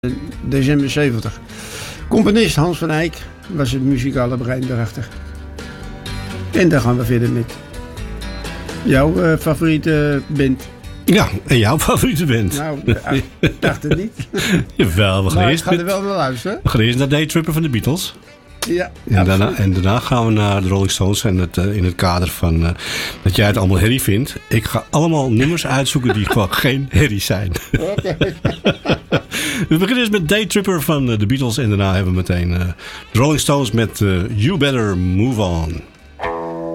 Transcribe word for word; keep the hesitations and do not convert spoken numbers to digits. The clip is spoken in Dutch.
december zeventig. Componist Hans van Eyck was het muzikale brein daarachter. En daar gaan we verder met jouw uh, favoriete band. Ja, en jouw favoriete band? Nou, ik dacht het niet. Jawel, we gaan maar eerst ik ga er wel naar luisteren. We gaan eerst naar Day Tripper van de Beatles. Ja, en, daarna, en daarna gaan we naar de Rolling Stones. En het, uh, in het kader van uh, dat jij het allemaal herrie vindt. Ik ga allemaal nummers uitzoeken die gewoon geen herrie zijn. Oké. We beginnen eens met Day Tripper van uh, de Beatles. En daarna hebben we meteen uh, de Rolling Stones met uh, You Better Move On.